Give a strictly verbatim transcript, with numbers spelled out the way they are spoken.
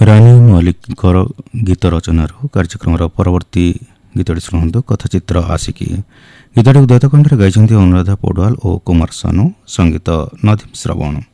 ରାନୀ ମଲ୍ଲିକଙ୍କର ଗୀତ ରଚନାରୁ କାର୍ଯ୍ୟକ୍ରମର ପରବର୍ତ୍ତୀ ଗୀତଟି ଶୁଣନ୍ତୁ। କଥାଚିତ୍ର ଆସିକି ଗୀତଟିକୁ ଦ୍ୱୈତକଣ୍ଠରେ ଗାଇଛନ୍ତି ଅନୁରାଧା ପୌଡୱାଲ ଓ କୁମାର ସାନୁ, ସଙ୍ଗୀତ ନଦୀମ ଶ୍ରବଣ।